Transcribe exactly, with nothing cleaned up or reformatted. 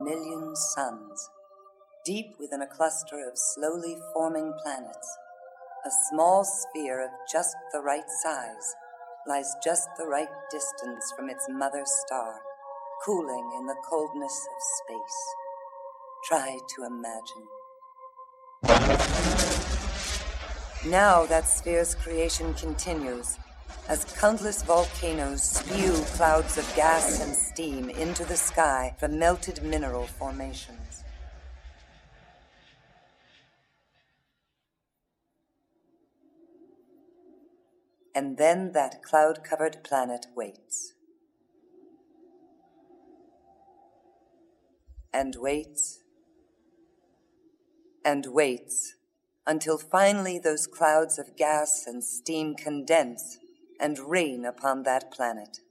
million suns. Deep within a cluster of slowly forming planets, a small sphere of just the right size lies just the right distance from its mother star, cooling in the coldness of space. Try to imagine. Now that sphere's creation continues, as countless volcanoes spew clouds of gas and steam into the sky from melted mineral formations. And then that cloud-covered planet waits. And waits. And waits until finally those clouds of gas and steam condense and rain upon that planet.